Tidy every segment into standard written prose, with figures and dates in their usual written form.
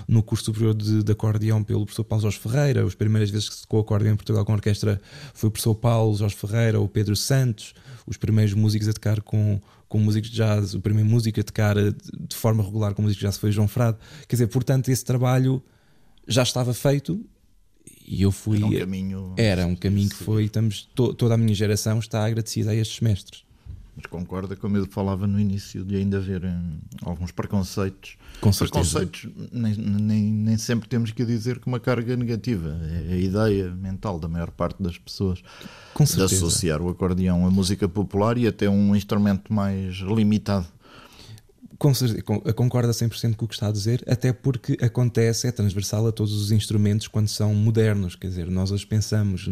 no curso superior de acordeão pelo professor Paulo Jorge Ferreira. As primeiras vezes que se tocou acordeão em Portugal com orquestra foi o professor Paulo Jorge Ferreira, o Pedro Santos, os primeiros músicos a tocar com músicos de jazz, o primeiro músico a tocar de forma regular com músicos de jazz foi João Frade. Quer dizer, portanto, esse trabalho já estava feito e eu fui. Era um caminho que foi. Toda a minha geração está agradecida a estes mestres. Mas concorda, como eu falava no início, de ainda haver alguns preconceitos. Com certeza. Preconceitos nem sempre temos que dizer que uma carga negativa. É a ideia mental da maior parte das pessoas de associar o acordeão à música popular e até um instrumento mais limitado. Com certeza, concorda 100% com o que está a dizer, até porque acontece, é transversal a todos os instrumentos quando são modernos. Quer dizer, nós hoje pensamos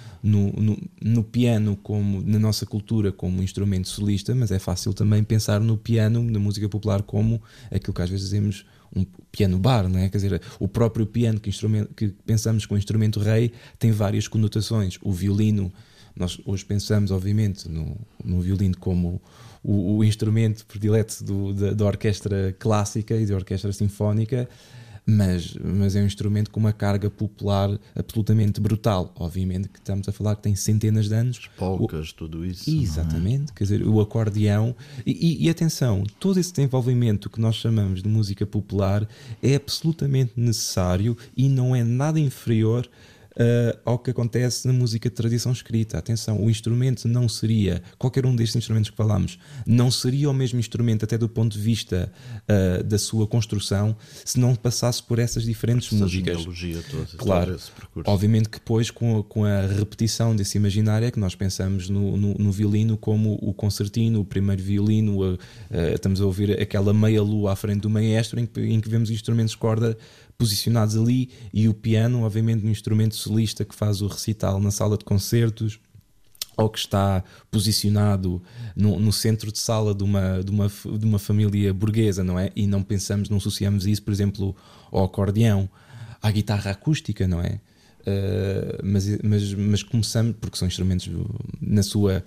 no piano como na nossa cultura como instrumento solista, mas é fácil também pensar no piano, na música popular, como aquilo que às vezes dizemos um piano bar, não é? Quer dizer, o próprio piano que pensamos com instrumento rei tem várias conotações. O violino, nós hoje pensamos obviamente no violino como o instrumento predileto da orquestra clássica e da orquestra sinfónica, mas é um instrumento com uma carga popular absolutamente brutal. Obviamente que estamos a falar que tem centenas de anos. As polcas, tudo isso. Exatamente, quer dizer, o acordeão. E atenção, todo esse desenvolvimento que nós chamamos de música popular é absolutamente necessário e não é nada inferior ao que acontece na música de tradição escrita. Atenção, o instrumento não seria, qualquer um destes instrumentos que falamos, não seria o mesmo instrumento até do ponto de vista da sua construção se não passasse por essas diferentes músicas. Toda, claro, obviamente que depois com a repetição desse imaginário é que nós pensamos no violino como o concertino, o primeiro violino, estamos a ouvir aquela meia lua à frente do maestro em que vemos instrumentos de corda posicionados ali, e o piano, obviamente, um instrumento solista que faz o recital na sala de concertos ou que está posicionado no centro de sala de uma família burguesa, não é? E não associamos isso, por exemplo, ao acordeão, à guitarra acústica, não é? Mas começamos, porque são instrumentos na sua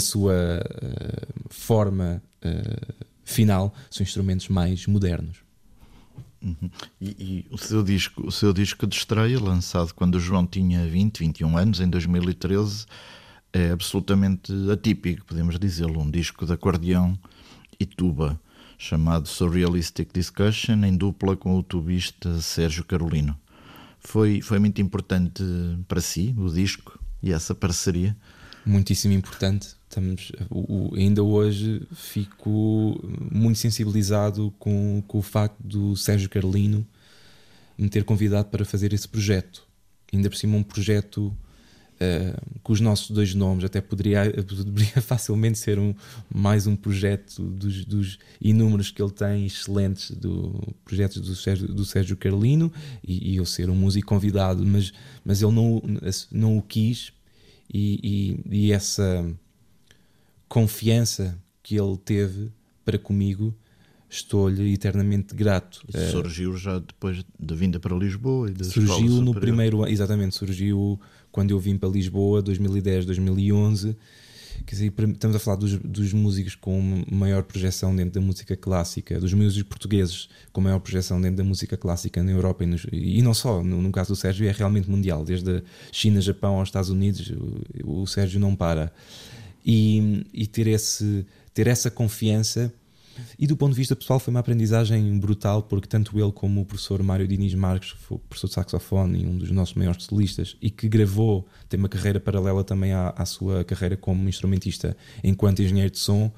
forma final, são instrumentos mais modernos. Uhum. E o seu disco de estreia, lançado quando o João tinha 21 anos, em 2013, é absolutamente atípico, podemos dizê-lo, um disco de acordeão e tuba, chamado Surrealistic Discussion, em dupla com o tubista Sérgio Carolino. Foi muito importante para si, o disco e essa parceria? Muitíssimo importante. Ainda hoje fico muito sensibilizado com o facto do Sérgio Carolino me ter convidado para fazer esse projeto. Ainda por cima um projeto com os nossos dois nomes. Até poderia facilmente ser mais um projeto dos inúmeros que ele tem, excelentes projetos do Sérgio Carolino, e eu ser um músico convidado, mas ele não o quis, e essa confiança que ele teve para comigo, estou-lhe eternamente grato. Surgiu já depois da vinda para Lisboa? Surgiu no primeiro ano, exatamente, surgiu quando eu vim para Lisboa, 2010, 2011. Quer dizer, estamos a falar dos músicos com maior projeção dentro da música clássica, dos músicos portugueses com maior projeção dentro da música clássica na Europa e não só, no caso do Sérgio é realmente mundial, desde a China, Japão aos Estados Unidos, o Sérgio não para. E ter essa confiança, e do ponto de vista pessoal foi uma aprendizagem brutal, porque tanto ele como o professor Mário Diniz Marques, foi professor de saxofone e um dos nossos maiores solistas, e que tem uma carreira paralela também à sua carreira como instrumentista enquanto engenheiro de som,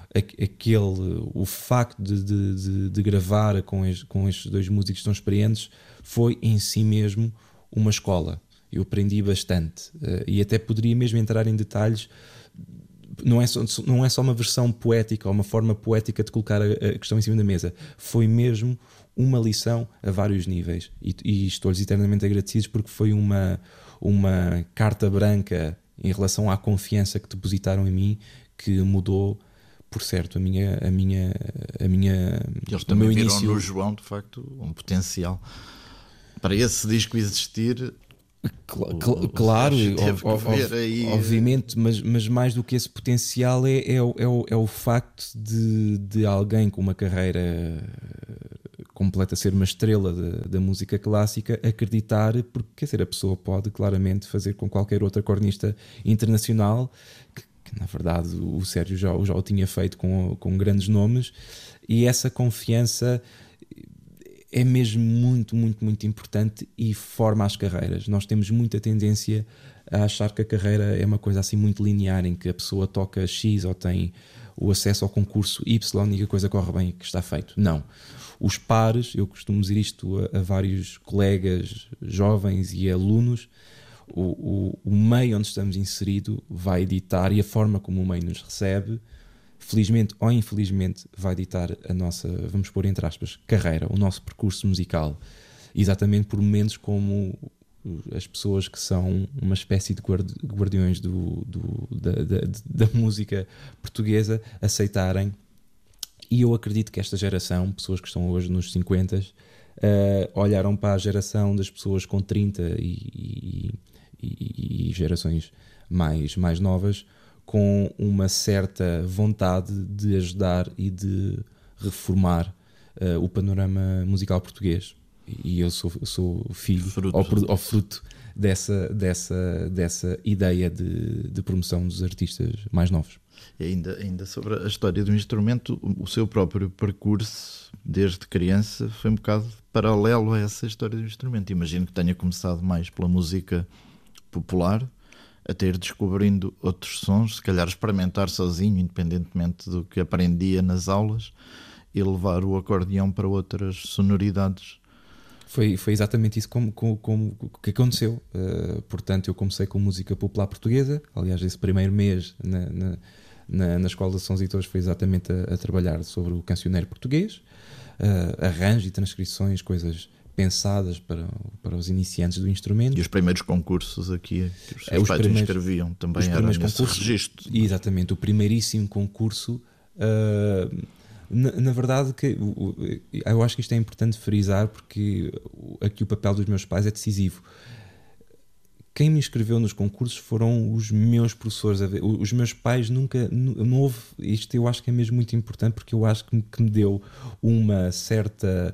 o facto de gravar com estes dois músicos tão experientes foi em si mesmo uma escola. Eu aprendi bastante, e até poderia mesmo entrar em detalhes. Não é só uma versão poética ou uma forma poética de colocar a questão em cima da mesa. Foi mesmo uma lição a vários níveis. E estou-lhes eternamente agradecidos, porque foi uma carta branca em relação à confiança que depositaram em mim, que mudou, por certo, Eles também viram no João, de facto, um potencial para esse disco existir. Claro, obviamente, mas mais do que esse potencial é o facto de alguém com uma carreira completa ser uma estrela da música clássica, acreditar, porque quer dizer, a pessoa pode claramente fazer com qualquer outra cornista internacional, que na verdade o Sérgio já o tinha feito com grandes nomes, e essa confiança é mesmo muito, muito, muito importante e forma as carreiras. Nós temos muita tendência a achar que a carreira é uma coisa assim muito linear, em que a pessoa toca X ou tem o acesso ao concurso Y e a coisa corre bem, que está feito. Não. Os pares, eu costumo dizer isto a vários colegas jovens e alunos, o meio onde estamos inserido vai ditar, e a forma como o meio nos recebe, felizmente ou infelizmente, vai ditar a nossa, vamos pôr entre aspas, carreira, o nosso percurso musical. Exatamente por momentos como as pessoas que são uma espécie de guardiões da música portuguesa aceitarem. E eu acredito que esta geração, pessoas que estão hoje nos 50, olharam para a geração das pessoas com 30 e gerações mais novas com uma certa vontade de ajudar e de reformar o panorama musical português. E eu sou filho ou fruto dessa ideia de promoção dos artistas mais novos. E ainda sobre a história do instrumento, o seu próprio percurso desde criança foi um bocado paralelo a essa história do instrumento. Imagino que tenha começado mais pela música popular, até ir descobrindo outros sons, se calhar experimentar sozinho, independentemente do que aprendia nas aulas, e levar o acordeão para outras sonoridades. Foi exatamente isso que aconteceu. Portanto, eu comecei com música popular portuguesa. Aliás, esse primeiro mês na Escola de Sons e Tons foi exatamente a trabalhar sobre o cancioneiro português, arranjo e transcrições, coisas pensadas para os iniciantes do instrumento. E os primeiros concursos aqui que os seus pais inscreviam também eram nesse registro. Exatamente, o primeiríssimo concurso. Na verdade, eu acho que isto é importante frisar, porque aqui o papel dos meus pais é decisivo. Quem me inscreveu nos concursos foram os meus professores. Os meus pais nunca... Não houve... Isto eu acho que é mesmo muito importante, porque eu acho que me deu uma certa...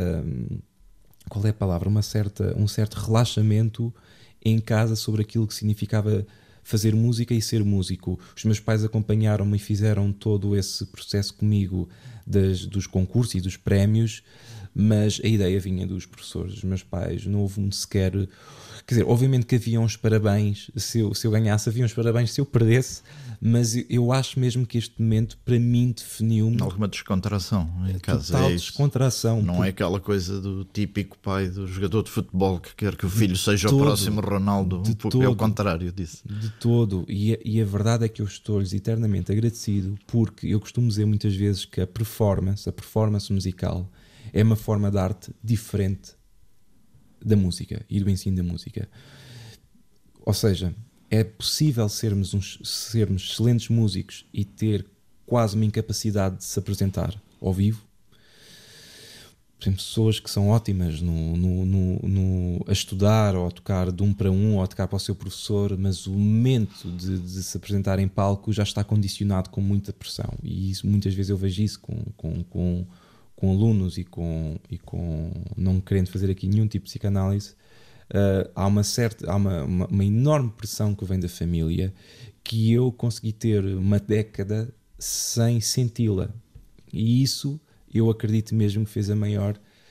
qual é a palavra? Um certo relaxamento em casa sobre aquilo que significava fazer música e ser músico. Os meus pais acompanharam-me e fizeram todo esse processo comigo dos concursos e dos prémios, mas a ideia vinha dos professores, dos meus pais. Não houve sequer... Quer dizer, obviamente que havia uns parabéns, se eu ganhasse, havia uns parabéns se eu perdesse, mas eu acho mesmo que este momento, para mim, definiu-me... Alguma descontração em casa. Total descontração. Não é aquela coisa do típico pai do jogador de futebol que quer que o filho seja o próximo Ronaldo. É o contrário disso. De todo. E a verdade é que eu estou-lhes eternamente agradecido, porque eu costumo dizer muitas vezes que a performance musical é uma forma de arte diferente da música e do ensino da música. Ou seja, é possível sermos excelentes músicos e ter quase uma incapacidade de se apresentar ao vivo. Por exemplo, pessoas que são ótimas a estudar ou a tocar de um para um ou a tocar para o seu professor, mas o momento de se apresentar em palco já está condicionado com muita pressão. E isso, muitas vezes eu vejo isso com alunos e com não querendo fazer aqui nenhum tipo de psicanálise. Há uma enorme pressão que vem da família, que eu consegui ter uma década sem senti-la, e isso eu acredito mesmo que fez a maior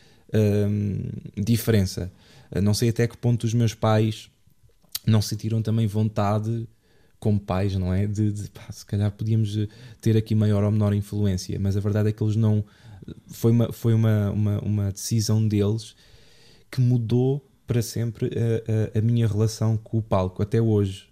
diferença. Não sei até que ponto os meus pais não sentiram também vontade, como pais, não é? Se calhar podíamos ter aqui maior ou menor influência, mas a verdade é que eles não... Foi uma decisão deles que mudou para sempre a minha relação com o palco, até hoje.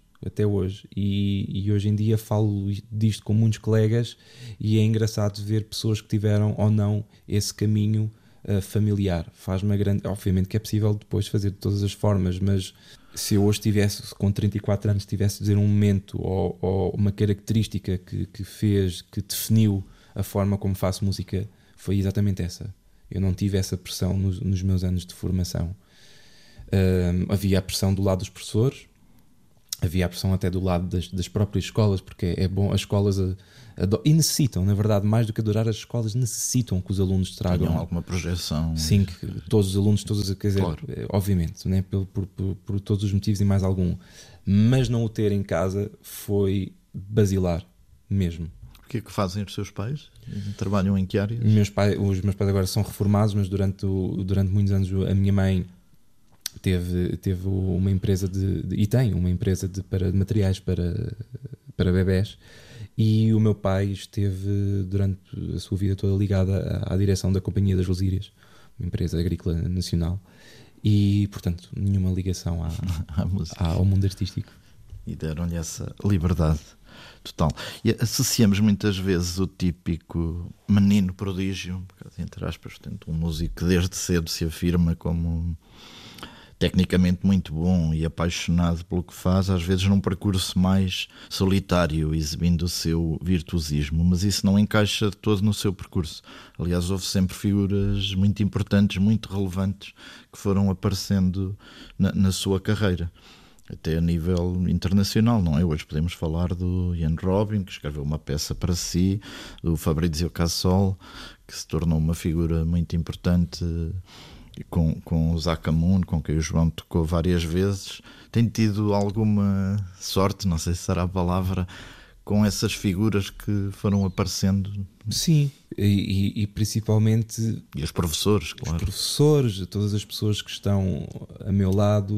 E hoje em dia falo disto com muitos colegas, e é engraçado ver pessoas que tiveram ou não esse caminho familiar. Faz-me uma grande... Obviamente que é possível depois fazer de todas as formas, mas se eu hoje tivesse, com 34 anos, tivesse de dizer um momento ou uma característica que definiu a forma como faço música, foi exatamente essa. Eu não tive essa pressão nos meus anos de formação. Havia a pressão do lado dos professores, havia a pressão até do lado das próprias escolas, porque é bom, as escolas e necessitam, na verdade, mais do que adorar, as escolas necessitam que os alunos tragam Tinham alguma projeção. Sim, que todos os alunos, quer dizer, Claro. obviamente, né, por todos os motivos e mais algum, mas não o ter em casa foi basilar mesmo. O que é que fazem os seus pais? Trabalham em que áreas? Os meus pais agora são reformados, mas durante muitos anos a minha mãe teve uma empresa e tem uma empresa de materiais para bebés, e o meu pai esteve durante a sua vida toda ligada à direção da Companhia das Lusírias, uma empresa agrícola nacional, e portanto nenhuma ligação ao mundo artístico. E deram-lhe essa liberdade total. E associamos muitas vezes o típico menino prodígio, entre aspas, portanto, um músico que desde cedo se afirma como tecnicamente muito bom e apaixonado pelo que faz, às vezes num percurso mais solitário, exibindo o seu virtuosismo, mas isso não encaixa de todo no seu percurso. Aliás, houve sempre figuras muito importantes, muito relevantes, que foram aparecendo na sua carreira, até a nível internacional, não é? Hoje podemos falar do Ian Robin, que escreveu uma peça para si, do Fabrizio Cassol, que se tornou uma figura muito importante, com o Zacamun, com quem o João tocou várias vezes. Tem tido alguma sorte, não sei se será a palavra, com essas figuras que foram aparecendo? Sim, e principalmente... E os professores, claro. Os professores, todas as pessoas que estão a meu lado,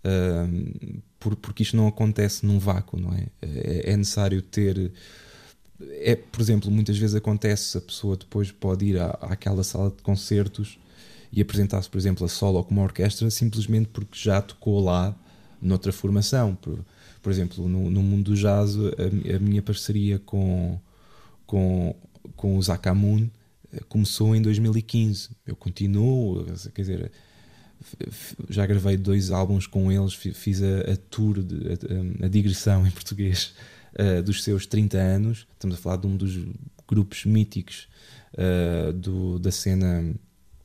porque isto não acontece num vácuo, não é? É necessário ter... por exemplo, muitas vezes acontece, a pessoa depois pode ir àquela sala de concertos e apresentar-se, por exemplo, a solo ou como a orquestra, simplesmente porque já tocou lá noutra formação. Por exemplo, no mundo do jazz, a minha parceria com o Zacamun começou em 2015. Eu continuo, quer dizer, já gravei 2 álbuns com eles, fiz a tour, a digressão em português, dos seus 30 anos. Estamos a falar de um dos grupos míticos da cena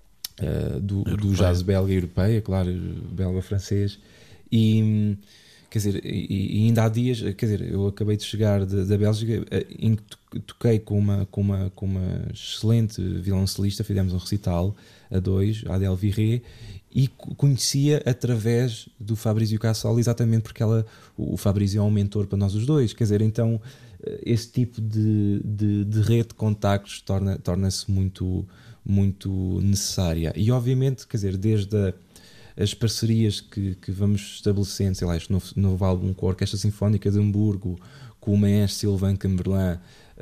do jazz belga e europeia, claro, belga-francês, e quer dizer, e ainda há dias, quer dizer, eu acabei de chegar da Bélgica, em que toquei com uma excelente violoncelista, fizemos um recital a 2, a Adèle Viré, e conhecia através do Fabrizio Cassol, exatamente porque o Fabrizio é um mentor para nós os dois, quer dizer, então esse tipo de rede de contactos torna-se muito necessária. E obviamente, quer dizer, desde as parcerias que vamos estabelecendo, sei lá, este novo álbum com a Orquestra Sinfónica de Hamburgo, com o maestro Sylvain Camberlin,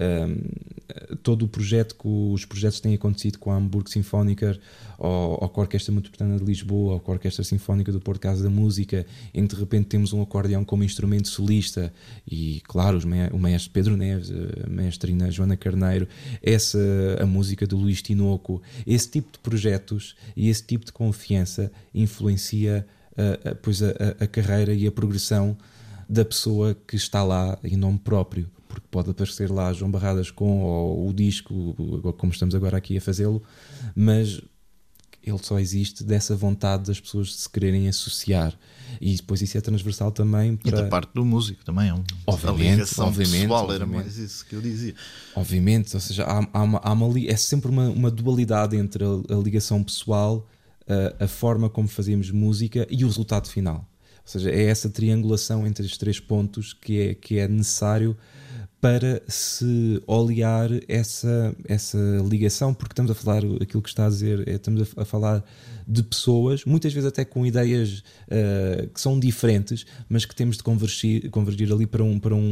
todo o projeto, os projetos que têm acontecido com a Hamburgo Sinfónica, ou com a Orquestra Metropolitana de Lisboa, ou com a Orquestra Sinfónica do Porto Casa da Música, em que de repente temos um acordeão como instrumento solista, e claro, o maestro Pedro Neves, a maestrina Joana Carneiro, a música do Luís Tinoco. Esse tipo de projetos e esse tipo de confiança influencia pois a carreira e a progressão da pessoa que está lá em nome próprio, porque pode aparecer lá João Barradas com o disco, como estamos agora aqui a fazê-lo, mas ele só existe dessa vontade das pessoas de se quererem associar, e depois isso é transversal também para... E da parte do músico também, obviamente, pessoal, era mais isso que eu dizia. Obviamente, ou seja, é sempre uma dualidade entre a ligação pessoal, a forma como fazemos música e o resultado final. Ou seja, é essa triangulação entre os 3 pontos que é necessário para se olear essa ligação, porque estamos a falar, aquilo que está a dizer, estamos a falar de pessoas, muitas vezes até com ideias que são diferentes, mas que temos de convergir ali para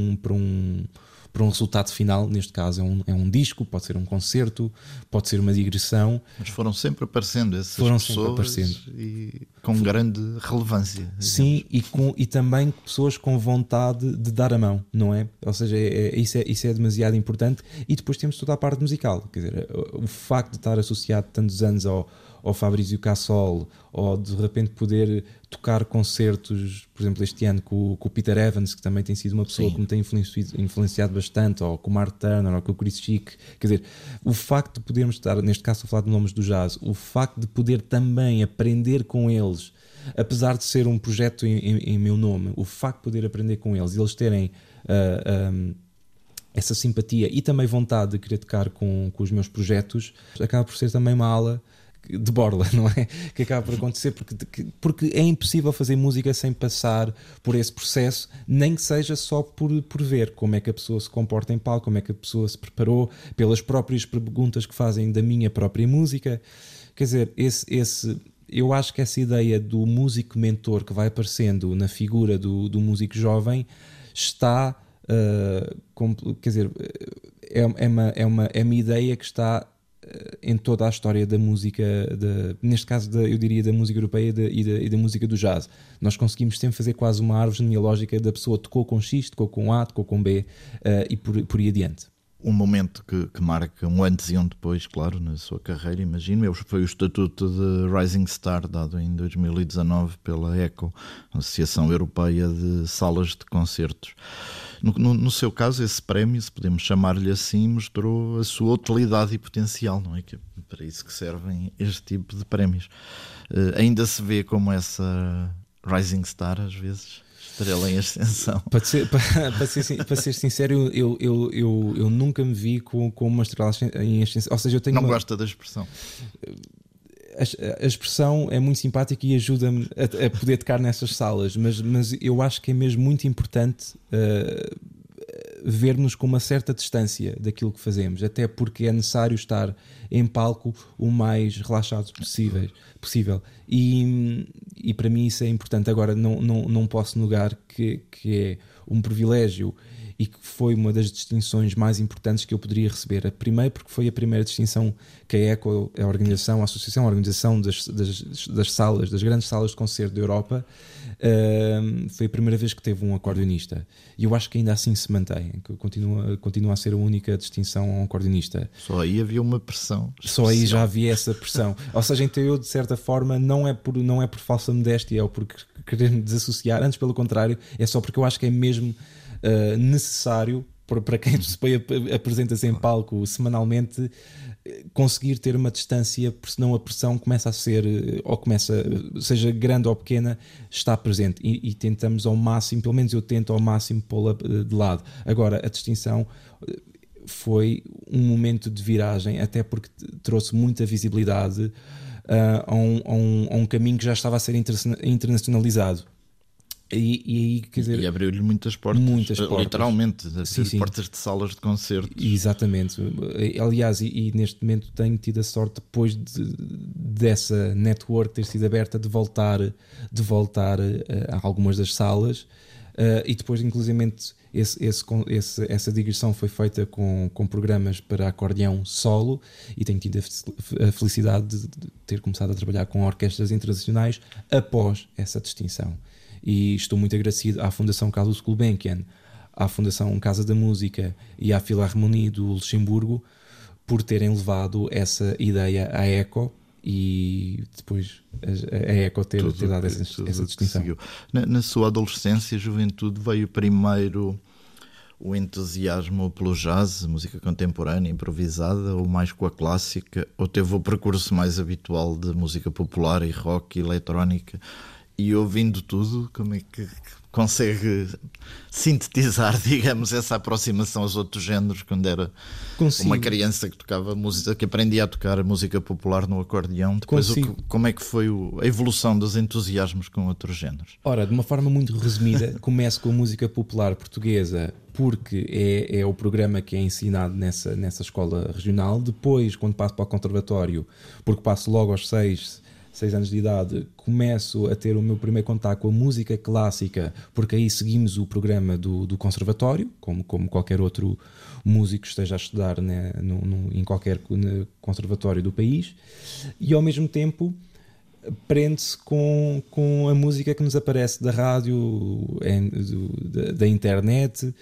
um resultado final. Neste caso é um disco, pode ser um concerto, pode ser uma digressão. Mas foram sempre aparecendo essas pessoas e com grande relevância. Digamos. Sim, e também pessoas com vontade de dar a mão, não é? Ou seja, isso é demasiado importante. E depois temos toda a parte musical, quer dizer, o facto de estar associado tantos anos ao Fabrizio Cassol, ou de repente poder tocar concertos, por exemplo, este ano com o Peter Evans, que também tem sido uma pessoa que me tem influenciado bastante, ou com o Mark Turner, ou com o Chris Chick. Quer dizer, o facto de podermos estar, neste caso, a falar de nomes do jazz, o facto de poder também aprender com eles eles, apesar de ser um projeto em meu nome, o facto de poder aprender com eles e eles terem essa simpatia e também vontade de querer tocar com os meus projetos, acaba por ser também uma aula de borla, não é? Que acaba por acontecer porque é impossível fazer música sem passar por esse processo, nem que seja só por ver como é que a pessoa se comporta em palco, como é que a pessoa se preparou, pelas próprias perguntas que fazem da minha própria música. Quer dizer, eu acho que essa ideia do músico mentor que vai aparecendo na figura do músico jovem está, quer dizer, é uma ideia que está em toda a história da música, neste caso eu diria da música europeia e da música do jazz. Nós conseguimos sempre fazer quase uma árvore genealógica da pessoa tocou com X, tocou com A, tocou com B e por aí adiante. Um momento que marca um antes e um depois, claro, na sua carreira, imagino, foi o estatuto de Rising Star, dado em 2019 pela ECO, Associação Europeia de Salas de Concertos. No seu caso, esse prémio, se podemos chamar-lhe assim, mostrou a sua utilidade e potencial, não é? Que é para isso que servem este tipo de prémios. Ainda se vê como essa Rising Star, às vezes, estrela em ascensão. Para ser sincero, eu nunca me vi com uma estrela em ascensão. Ou seja, eu tenho gosta da expressão. A expressão é muito simpática e ajuda-me a poder tocar nessas salas, mas eu acho que é mesmo muito importante vermos com uma certa distância daquilo que fazemos, até porque é necessário estar em palco o mais relaxado possível. E para mim isso é importante. Agora, não posso negar que é um privilégio e que foi uma das distinções mais importantes que eu poderia receber. Primeiro porque foi a primeira distinção que a ECO, a organização das salas, das grandes salas de concerto da Europa, foi a primeira vez que teve um acordeonista. E eu acho que ainda assim se mantém, que continua a ser a única distinção a um acordeonista. Só aí havia uma pressão especial. Só aí já havia essa pressão. Ou seja, então eu, de certa forma, não é por falsa modéstia ou por querer me desassociar, antes pelo contrário, é só porque eu acho que é mesmo necessário para quem se apresenta-se em palco semanalmente conseguir ter uma distância, porque senão a pressão começa a ser, seja grande ou pequena, está presente e tentamos ao máximo, pelo menos eu tento ao máximo pô-la de lado. Agora, a distinção foi um momento de viragem, até porque trouxe muita visibilidade a um caminho que já estava a ser internacionalizado. E abriu-lhe muitas portas. Literalmente, sim. Portas de salas de concertos. Exatamente. Aliás, e neste momento tenho tido a sorte, depois dessa network ter sido aberta, de voltar a algumas das salas. E depois, inclusivamente, essa digressão foi feita com programas para acordeão solo, e tenho tido a felicidade de ter começado a trabalhar com orquestras internacionais após essa distinção. E estou muito agradecido à Fundação Carlos Gulbenkian, à Fundação Casa da Música e à Philharmonie do Luxemburgo por terem levado essa ideia à ECO e depois a ECO ter dado essa distinção. Na sua adolescência e juventude veio primeiro o entusiasmo pelo jazz, música contemporânea, improvisada, ou mais com a clássica, ou teve o percurso mais habitual de música popular e rock e eletrónica? E ouvindo tudo, como é que consegue sintetizar, digamos, essa aproximação aos outros géneros quando era uma criança que tocava música, que aprendia a tocar música popular no acordeão? Depois, como é que foi a evolução dos entusiasmos com outros géneros? Ora, de uma forma muito resumida, começo com a música popular portuguesa, porque é o programa que é ensinado nessa escola regional. Depois, quando passo para o conservatório, porque passo logo aos 6 anos de idade, começo a ter o meu primeiro contacto com a música clássica, porque aí seguimos o programa do conservatório, como qualquer outro músico que esteja a estudar em qualquer conservatório do país, e ao mesmo tempo prende-se com a música que nos aparece da rádio, da internet.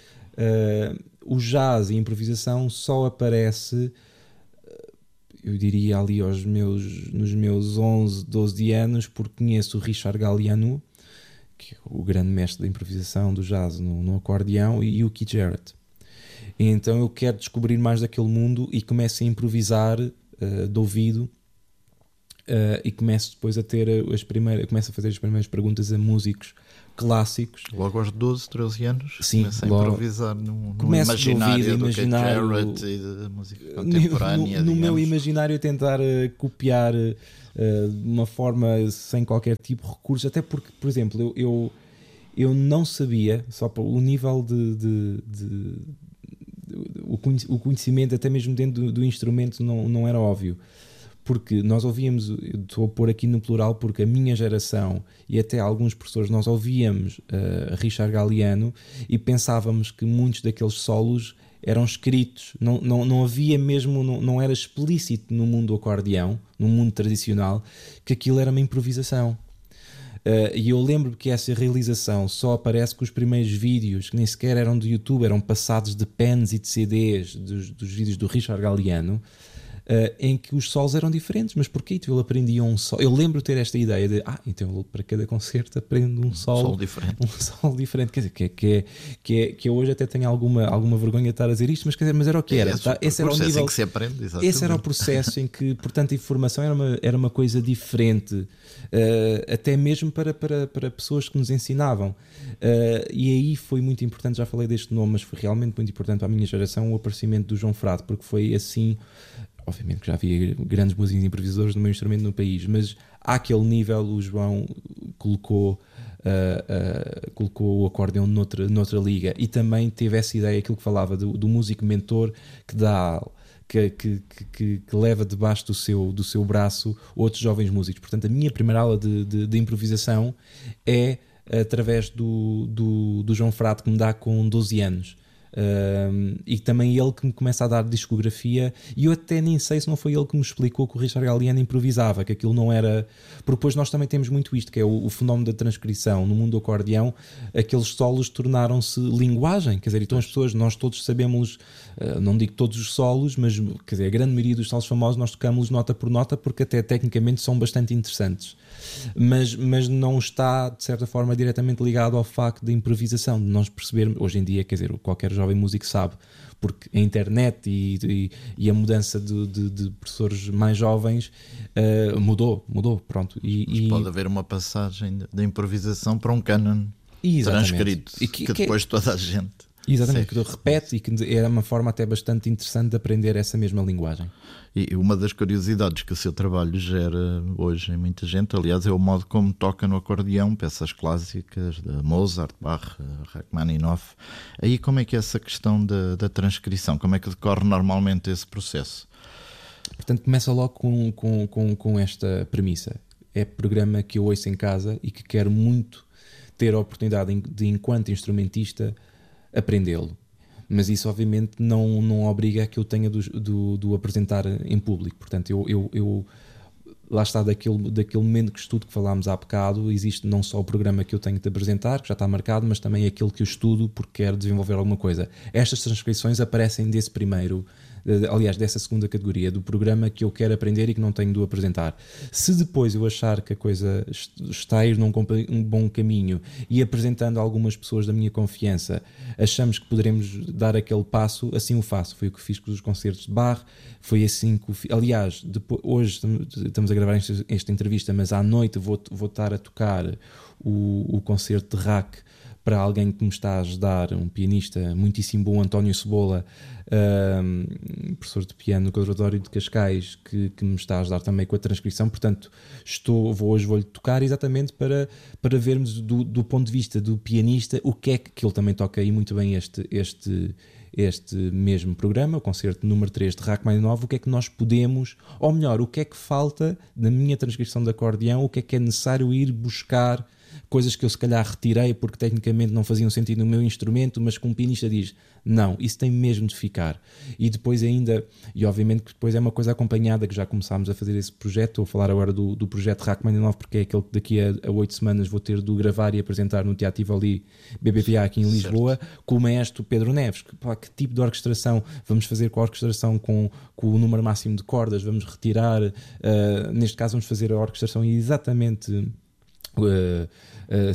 O jazz e a improvisação só aparece, eu diria ali nos meus 11, 12 anos, porque conheço o Richard Galliano, que é o grande mestre da improvisação do jazz no acordeão, e o Keith Jarrett. E então eu quero descobrir mais daquele mundo e começo a improvisar de ouvido e começo depois a ter começo a fazer as primeiras perguntas a músicos clássicos. Logo aos 12, 13 anos, sim, começa a improvisar no imaginário do Keith Jarrett e da música contemporânea. No meu imaginário, tentar copiar de uma forma sem qualquer tipo de recurso, até porque, por exemplo, eu não sabia, só para o nível o conhecimento, até mesmo dentro do instrumento, não era óbvio. Porque nós ouvíamos, estou a pôr aqui no plural, porque a minha geração e até alguns professores, nós ouvíamos Richard Galliano e pensávamos que muitos daqueles solos eram escritos, não havia mesmo, não era explícito no mundo do acordeão, no mundo tradicional, que aquilo era uma improvisação. E eu lembro que essa realização só aparece com os primeiros vídeos, que nem sequer eram do YouTube, eram passados de pens e de CDs dos vídeos do Richard Galliano, em que os solos eram diferentes. Mas porquê? Então ele aprendia um solo. Eu lembro de ter esta ideia de então para cada concerto aprendo um solo diferente. Um solo diferente. Quer dizer, que eu hoje até tenho alguma vergonha de estar a dizer isto, mas, quer dizer, mas era o que era. Esse era o nível em que se aprende, esse era o processo em que, portanto, a informação era uma coisa diferente, até mesmo para pessoas que nos ensinavam. E aí foi muito importante, já falei deste nome, mas foi realmente muito importante para a minha geração o aparecimento do João Frade, porque foi assim. Obviamente que já havia grandes músicos improvisadores no meu instrumento no país, mas àquele nível o João colocou o acordeão noutra liga, e também teve essa ideia, aquilo que falava do músico mentor que dá, que leva debaixo do seu braço outros jovens músicos. Portanto, a minha primeira aula de improvisação é através do João Frade, que me dá com 12 anos. E também ele que me começa a dar discografia, e eu até nem sei se não foi ele que me explicou que o Richard Galliano improvisava, que aquilo não era, porque depois nós também temos muito isto, que é o fenómeno da transcrição no mundo do acordeão. Aqueles solos tornaram-se linguagem, quer dizer, então as pessoas, nós todos sabemos, não digo todos os solos, mas quer dizer, a grande maioria dos solos famosos nós tocamos nota por nota, porque até tecnicamente são bastante interessantes, mas não está de certa forma diretamente ligado ao facto da improvisação, de nós percebermos, hoje em dia, quer dizer, qualquer jovem músico sabe, porque a internet e a mudança de professores mais jovens mudou, pronto. Mas pode haver uma passagem da improvisação para um canon transcrito, que depois toda a gente... Exatamente, que repete, e que é uma forma até bastante interessante de aprender essa mesma linguagem. E uma das curiosidades que o seu trabalho gera hoje em muita gente, aliás, é o modo como toca no acordeão peças clássicas de Mozart, Bach, Rachmaninoff. Aí como é que é essa questão da transcrição? Como é que decorre normalmente esse processo? Portanto, começa logo com esta premissa. É programa que eu ouço em casa e que quero muito ter a oportunidade de, enquanto instrumentista, aprendê-lo, mas isso obviamente não obriga a que eu tenha do apresentar em público. Portanto, eu lá está, daquele momento que estudo, que falámos há bocado, existe não só o programa que eu tenho de apresentar, que já está marcado, mas também aquele que eu estudo porque quero desenvolver alguma coisa. Estas transcrições aparecem desse primeiro, aliás, dessa segunda categoria, do programa que eu quero aprender e que não tenho de o apresentar. Se depois eu achar que a coisa está a ir num bom caminho e apresentando a algumas pessoas da minha confiança, achamos que poderemos dar aquele passo, assim o faço. Foi o que fiz com os concertos de Bach, foi assim que aliás, hoje estamos a gravar esta entrevista, mas à noite vou estar a tocar o concerto de Rack para alguém que me está a ajudar, um pianista muitíssimo bom, António Cebola, professor de piano no Conservatório de Cascais, que me está a ajudar também com a transcrição. Portanto, hoje vou-lhe tocar exatamente para vermos do ponto de vista do pianista o que é que ele também toca aí muito bem este mesmo programa, o concerto número 3 de Rachmaninoff, o que é que nós podemos, ou melhor, o que é que falta na minha transcrição de acordeão, o que é necessário ir buscar, coisas que eu se calhar retirei porque tecnicamente não faziam sentido no meu instrumento, mas que um pianista diz, não, isso tem mesmo de ficar. E depois ainda, e obviamente que depois é uma coisa acompanhada, que já começámos a fazer esse projeto. Estou a falar agora do projeto Rachmaninoff, porque é aquele que daqui a 8 semanas vou ter de gravar e apresentar no Teatro Tivoli BBVA aqui em Lisboa, com o maestro Pedro Neves. Que tipo de orquestração vamos fazer com a orquestração com o número máximo de cordas? Vamos retirar, neste caso vamos fazer a orquestração exatamente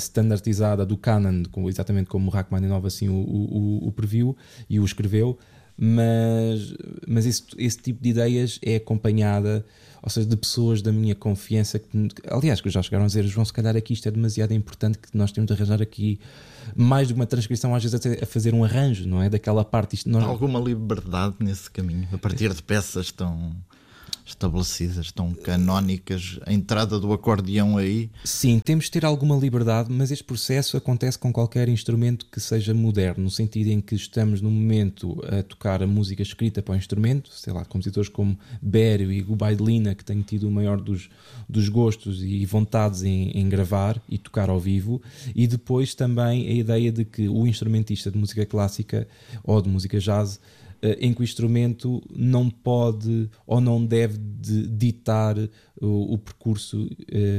standardizada do canon, exatamente como o Rachmaninoff assim o previu e o escreveu, mas esse tipo de ideias é acompanhada, ou seja, de pessoas da minha confiança, aliás, que já chegaram a dizer: João, se calhar aqui isto é demasiado importante, que nós temos de arranjar aqui mais do que uma transcrição, às vezes até a fazer um arranjo, não é? Daquela parte. Há alguma liberdade nesse caminho, a partir de peças tão estabelecidas, tão canónicas, a entrada do acordeão aí? Sim, temos de ter alguma liberdade, mas este processo acontece com qualquer instrumento que seja moderno, no sentido em que estamos no momento a tocar a música escrita para o instrumento, sei lá, compositores como Berio e Gubaidulina, que têm tido o maior dos gostos e vontades em gravar e tocar ao vivo, e depois também a ideia de que o instrumentista de música clássica ou de música jazz, em que o instrumento não pode ou não deve ditar o percurso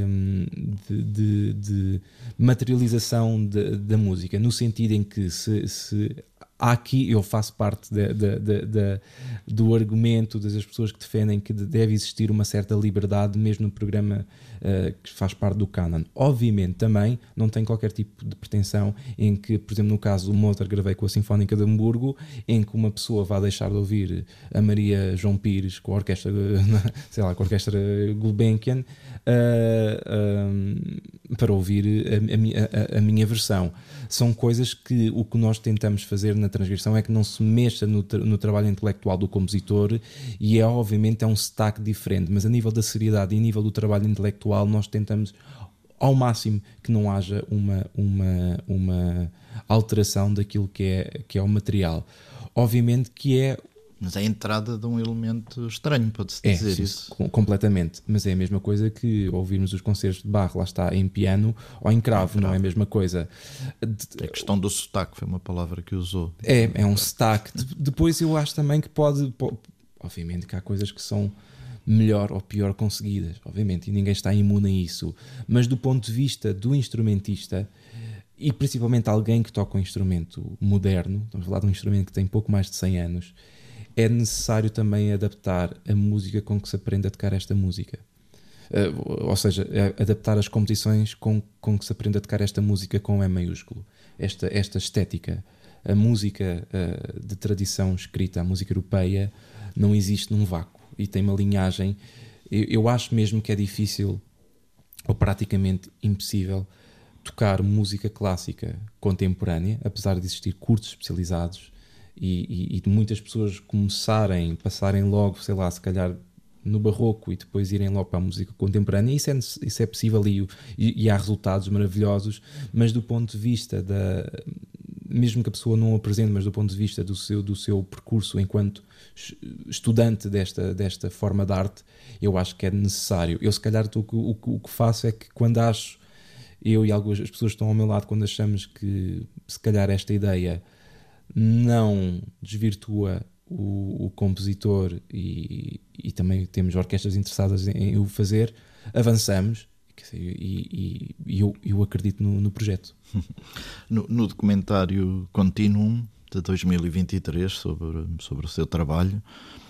de materialização da música, no sentido em que se aqui eu faço parte do argumento das pessoas que defendem que deve existir uma certa liberdade mesmo no programa que faz parte do canon. Obviamente também não tem qualquer tipo de pretensão em que, por exemplo, no caso do Mozart, gravei com a Sinfónica de Hamburgo, em que uma pessoa vá deixar de ouvir a Maria João Pires com a orquestra, sei lá, com a orquestra Gulbenkian, para ouvir a minha versão. São coisas que o que nós tentamos fazer na transgressão é que não se mexa no trabalho intelectual do compositor, e obviamente é um sotaque diferente, mas a nível da seriedade e a nível do trabalho intelectual nós tentamos ao máximo que não haja uma alteração daquilo que é o material. Obviamente que é... Mas é a entrada de um elemento estranho, pode-se dizer sim, isso. Completamente. Mas é a mesma coisa que ouvirmos os concertos de Bach, lá está, em piano ou em cravo, não é a mesma coisa. A questão do sotaque foi uma palavra que usou. É um sotaque. Depois eu acho também que pode... Obviamente que há coisas que são melhor ou pior conseguidas, obviamente, e ninguém está imune a isso. Mas do ponto de vista do instrumentista, e principalmente alguém que toca um instrumento moderno, estamos a falar de um instrumento que tem pouco mais de 100 anos, é necessário também adaptar a música com que se aprende a tocar esta música. Ou seja, adaptar as composições com que se aprende a tocar esta música com E maiúsculo. Esta estética. A música de tradição escrita, a música europeia, não existe num vácuo e tem uma linhagem. Eu acho mesmo que é difícil, ou praticamente impossível, tocar música clássica contemporânea, apesar de existir cursos especializados e de muitas pessoas passarem logo, sei lá, se calhar no barroco e depois irem logo para a música contemporânea. Isso é possível e há resultados maravilhosos, mas do ponto de vista mesmo que a pessoa não o apresente, mas do ponto de vista do seu percurso enquanto estudante desta forma de arte, eu acho que é necessário. Eu, se calhar, o que faço é que quando acho, eu e algumas pessoas que estão ao meu lado, quando achamos que se calhar esta ideia não desvirtua o compositor e também temos orquestras interessadas em o fazer, avançamos. E eu acredito no projeto. No documentário Continuum de 2023 sobre o seu trabalho,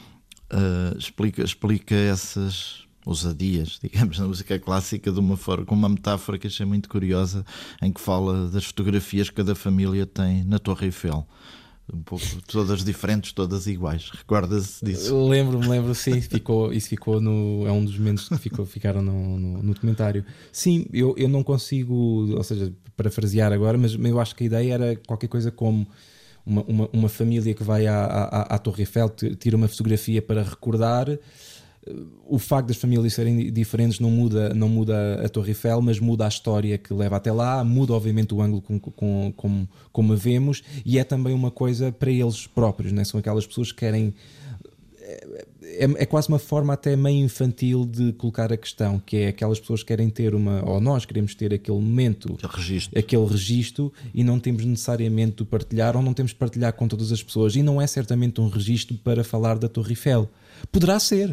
explica essas ousadias, digamos, na música clássica de uma forma, com uma metáfora que achei muito curiosa, em que fala das fotografias que cada família tem na Torre Eiffel. Um pouco, todas diferentes, todas iguais. Recorda-se disso? Lembro, sim. Isso ficou é um dos momentos que ficaram no documentário. Sim, eu não consigo, ou seja, parafrasear agora, mas eu acho que a ideia era qualquer coisa como uma família que vai à Torre Eiffel, tira uma fotografia para recordar. O facto das famílias serem diferentes não muda a Torre Eiffel, mas muda a história que leva até lá, muda obviamente o ângulo como a vemos, e é também uma coisa para eles próprios, né? São aquelas pessoas que querem... É quase uma forma até meio infantil de colocar a questão, que é aquelas pessoas que querem ter ou nós queremos ter aquele momento, aquele registro, e não temos necessariamente de partilhar, ou não temos de partilhar com todas as pessoas, e não é certamente um registro para falar da Torre Eiffel. Poderá ser.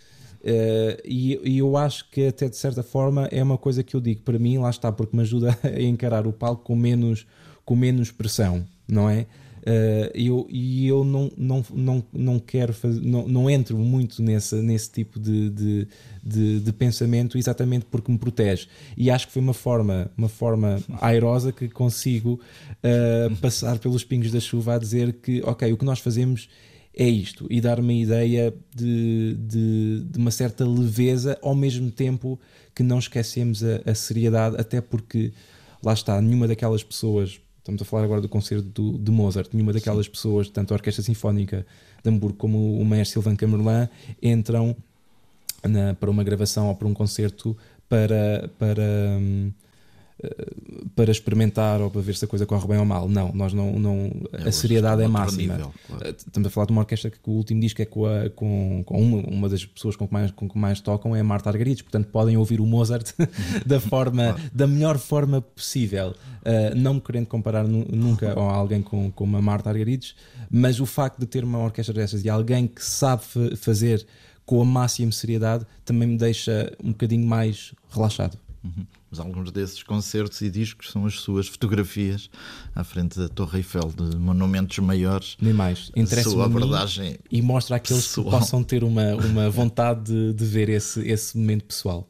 E eu acho que até de certa forma é uma coisa que eu digo para mim, lá está, porque me ajuda a encarar o palco com menos pressão, não é? Eu não quero fazer, não entro muito nesse tipo de pensamento, exatamente porque me protege, e acho que foi uma forma airosa que consigo passar pelos pingos da chuva a dizer que ok, o que nós fazemos é isto, e dar uma ideia de uma certa leveza, ao mesmo tempo que não esquecemos a seriedade, até porque, lá está, nenhuma daquelas pessoas, estamos a falar agora do concerto de Mozart, nenhuma daquelas pessoas, tanto a Orquestra Sinfónica de Hamburgo como o maestro Sylvain Camerlin, entram para uma gravação ou para um concerto para experimentar ou para ver se a coisa corre bem ou mal. Não, nós não a seriedade é máxima. Nível, claro. Estamos a falar de uma orquestra que o último disco é com uma das pessoas com que mais tocam é a Marta Argerich, portanto podem ouvir o Mozart da melhor forma possível. Não me querendo comparar nunca a alguém com uma Marta Argerich, mas o facto de ter uma orquestra dessas e alguém que sabe fazer com a máxima seriedade também me deixa um bocadinho mais relaxado. Mas alguns desses concertos e discos são as suas fotografias à frente da Torre Eiffel, de monumentos maiores. Nem mais. Interessa-me abordagem e mostra àqueles pessoal que possam ter uma vontade de ver esse momento pessoal.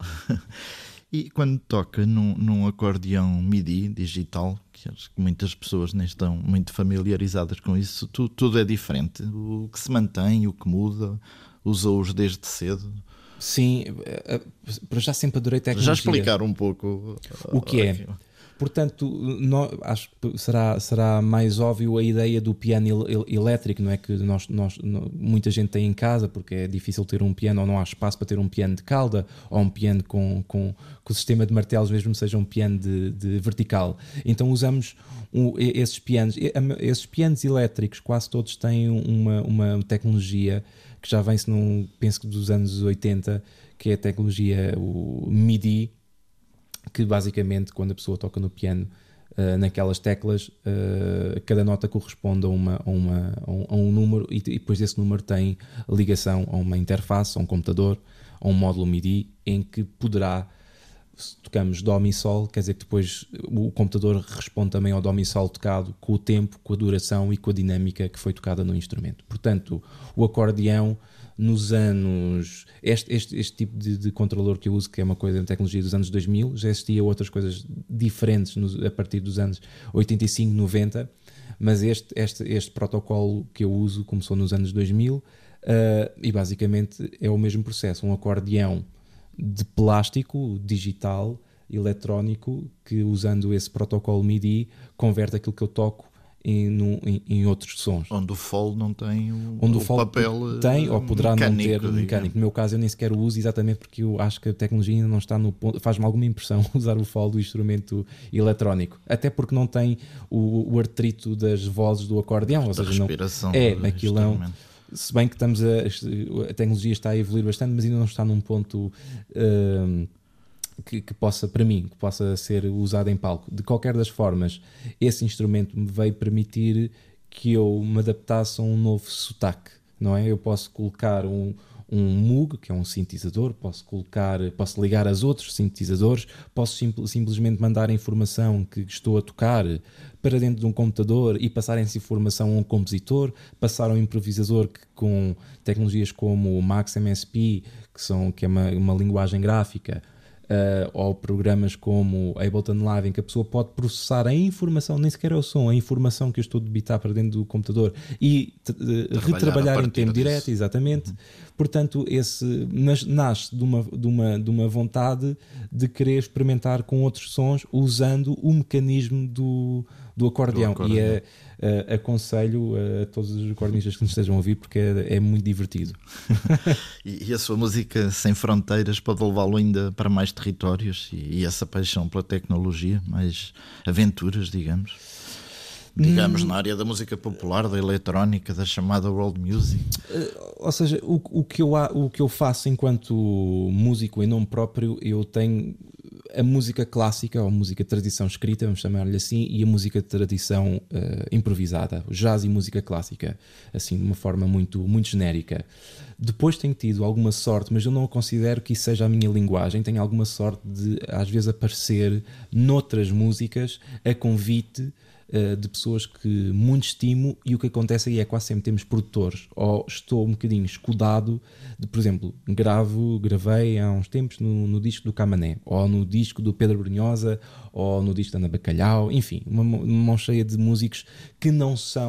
E quando toca num acordeão MIDI digital, que acho que muitas pessoas nem estão muito familiarizadas com isso, tudo é diferente. O que se mantém, o que muda, usou-os desde cedo. Sim, para já sempre adorei tecnologia. Já explicar um pouco o que é. Portanto, acho que será mais óbvio a ideia do piano elétrico, não é? Que muita gente tem em casa, porque é difícil ter um piano, ou não há espaço para ter um piano de cauda, ou um piano com o sistema de martelos, mesmo seja um piano de vertical. Então usamos esses pianos. Esses pianos elétricos, quase todos têm uma tecnologia que já vem, se não penso que dos anos 80, que é a tecnologia o MIDI, que basicamente quando a pessoa toca no piano, naquelas teclas, cada nota corresponde a um número, e depois desse número tem ligação a uma interface, a um computador, a um módulo MIDI, em que poderá, se tocamos Dó, Mi, Sol, quer dizer que depois o computador responde também ao Dó, Mi, Sol tocado, com o tempo, com a duração e com a dinâmica que foi tocada no instrumento. Portanto, o acordeão, nos anos... Este tipo de controlador que eu uso, que é uma coisa de tecnologia dos anos 2000, já existia outras coisas diferentes a partir dos anos 85, 90, mas este protocolo que eu uso começou nos anos 2000, e basicamente é o mesmo processo. Um acordeão de plástico, digital, eletrónico, que usando esse protocolo MIDI converte aquilo que eu toco em outros sons. Onde o fole não tem o papel tem, ou poderá mecânico, não ter mecânico. No meu caso eu nem sequer o uso, exatamente porque eu acho que a tecnologia ainda não está no ponto. Faz-me alguma impressão usar o fole do instrumento eletrónico, até porque não tem o artrito das vozes do acordeão, ou seja, respiração aquilo não. Se bem que a tecnologia está a evoluir bastante, mas ainda não está num ponto que possa, para mim, que possa ser usado em palco. De qualquer das formas, esse instrumento me veio permitir que eu me adaptasse a um novo sotaque, não é? Eu posso colocar um Moog, que é um sintetizador, posso ligar a outros sintetizadores, posso simplesmente mandar a informação que estou a tocar para dentro de um computador e passar essa informação a um compositor, passar a um improvisador com tecnologias como o Max MSP, que é uma linguagem gráfica, ou programas como Ableton Live, em que a pessoa pode processar a informação, nem sequer é o som, a informação que eu estou a debitar para dentro do computador e retrabalhar em tempo direto, exatamente. Portanto, esse nasce de uma vontade de querer experimentar com outros sons usando o mecanismo do acordeão. E aconselho a todos os acordeonistas que nos estejam a ouvir, porque é muito divertido. E a sua música Sem Fronteiras pode levá-lo ainda para mais territórios e essa paixão pela tecnologia, mais aventuras, digamos na área da música popular, da eletrónica, da chamada world music. Ou seja, o que eu faço enquanto músico em nome próprio, eu tenho a música clássica, ou a música de tradição escrita, vamos chamar-lhe assim, e a música de tradição improvisada, o jazz e música clássica, assim, de uma forma muito, muito genérica. Depois tenho tido alguma sorte, mas eu não considero que isso seja a minha linguagem, tenho alguma sorte de, às vezes, aparecer noutras músicas a convite de pessoas que muito estimo, e o que acontece aí é que quase sempre temos produtores, ou estou um bocadinho escudado de, por exemplo, gravei há uns tempos no disco do Camané, ou no disco do Pedro Brunhosa, ou no disco da Ana Bacalhau, enfim, uma mão cheia de músicos que não são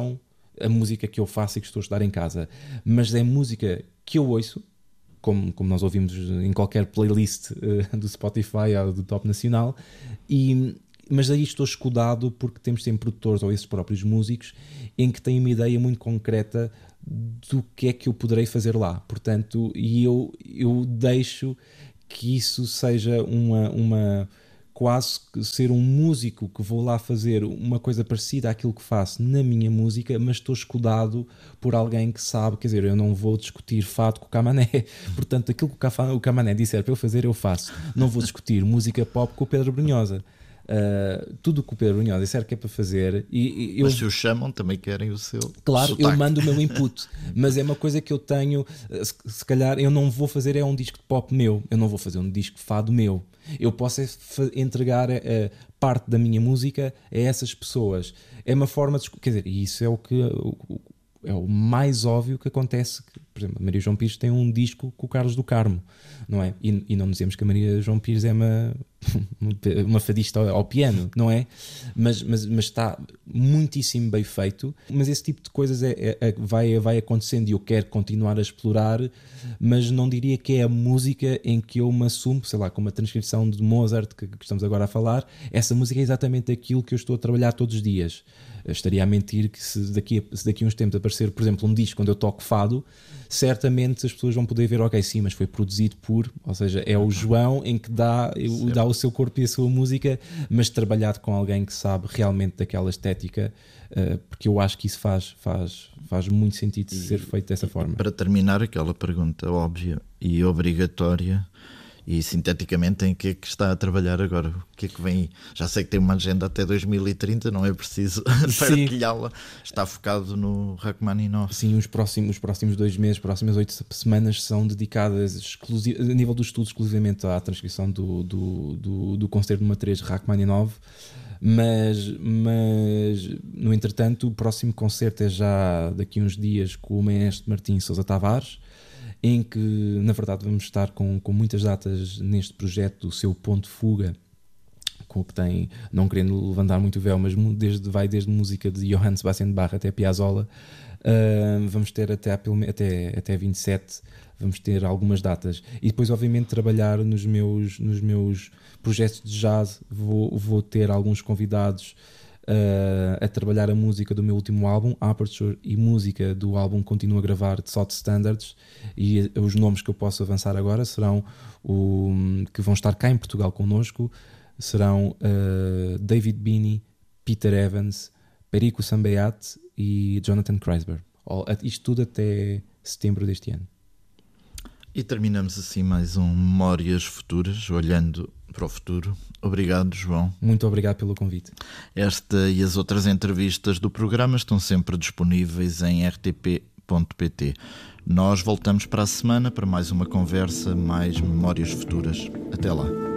a música que eu faço e que estou a estudar em casa, mas é música que eu ouço, como nós ouvimos em qualquer playlist do Spotify ou do Top Nacional, mas aí estou escudado porque temos sempre produtores ou esses próprios músicos em que têm uma ideia muito concreta do que é que eu poderei fazer lá. Portanto, e eu deixo que isso seja uma quase ser um músico que vou lá fazer uma coisa parecida àquilo que faço na minha música, mas estou escudado por alguém que sabe, quer dizer, eu não vou discutir fado com o Camané, portanto aquilo que o Camané disser para eu fazer, eu faço. Não vou discutir música pop com o Pedro Brunhosa. Tudo o que o Pedro Brunhosa disser que é para fazer mas se o chamam também querem o seu claro, sotaque. eu mando o meu input, mas é uma coisa que eu tenho, se calhar eu não vou fazer um disco de pop meu, eu não vou fazer um disco de fado meu, eu posso entregar parte da minha música a essas pessoas, é uma forma de, quer dizer, e isso é o que é o mais óbvio que acontece. Por exemplo, a Maria João Pires tem um disco com o Carlos do Carmo, não é? E não dizemos que a Maria João Pires é uma fadista ao piano, não é? Mas está muitíssimo bem feito. Mas esse tipo de coisas vai acontecendo e eu quero continuar a explorar, mas não diria que é a música em que eu me assumo, sei lá, com uma transcrição de Mozart que estamos agora a falar. Essa música é exatamente aquilo que eu estou a trabalhar todos os dias. Eu estaria a mentir que se daqui a uns tempos aparecer, por exemplo, um disco quando eu toco fado, certamente as pessoas vão poder ver, ok, sim, mas foi produzido ou seja, é o João em que dá o seu corpo e a sua música, mas trabalhado com alguém que sabe realmente daquela estética, porque eu acho que isso faz muito sentido ser feito dessa forma. Para terminar, aquela pergunta óbvia e obrigatória, e sinteticamente, em que é que está a trabalhar agora? O que é que vem aí? Já sei que tem uma agenda até 2030, não é preciso partilhá-la. Está focado no Rachmaninoff. Sim, os próximos 2 meses, próximas 8 semanas são dedicadas a nível do estudo exclusivamente à transcrição do concerto número 3 de Rachmaninoff. Mas no entretanto, o próximo concerto é já daqui a uns dias com o maestro Martim Sousa Tavares, em que, na verdade, vamos estar com muitas datas neste projeto do seu ponto de fuga, com o que tem, não querendo levantar muito o véu, mas vai desde música de Johann Sebastian Bach até Piazzolla. Vamos ter até 27, vamos ter algumas datas. E depois, obviamente, trabalhar nos meus projetos de jazz. Vou ter alguns convidados a trabalhar a música do meu último álbum, Aperture, e música do álbum Continuo a Gravar, de Sot Standards, e os nomes que eu posso avançar agora serão que vão estar cá em Portugal connosco, serão David Bini, Peter Evans, Perico Sambeat e Jonathan Kreisberg. Isto tudo até setembro deste ano. E terminamos assim mais um Memórias Futuras, olhando para o futuro. Obrigado, João. Muito obrigado pelo convite. Esta e as outras entrevistas do programa estão sempre disponíveis em rtp.pt. Nós voltamos para a semana para mais uma conversa, mais Memórias Futuras. Até lá.